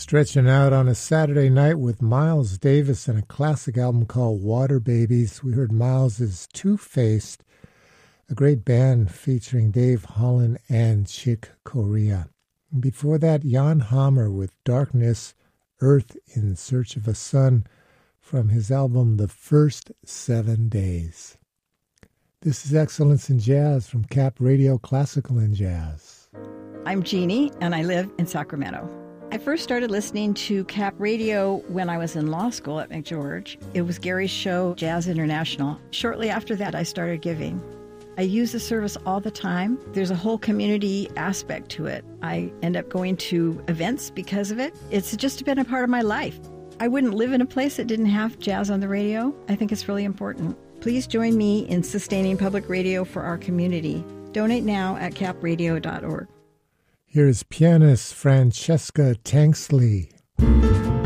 Stretching out on a Saturday night with Miles Davis and a classic album called Water Babies. We heard Miles's Two-Faced, a great band featuring Dave Holland and Chick Corea. And before that, Jan Hammer with Darkness, Earth in Search of a Sun from his album The First 7 Days. This is Excellence in Jazz from Cap Radio Classical and Jazz. I'm Jeannie, and I live in Sacramento. I first started listening to Cap Radio when I was in law school at McGeorge. It was Gary's show, Jazz International. Shortly after that, I started giving. I use the service all the time. There's a whole community aspect to it. I end up going to events because of it. It's just been a part of my life. I wouldn't live in a place that didn't have jazz on the radio. I think it's really important. Please join me in sustaining public radio for our community. Donate now at capradio.org. Here is pianist Francesca Tanksley.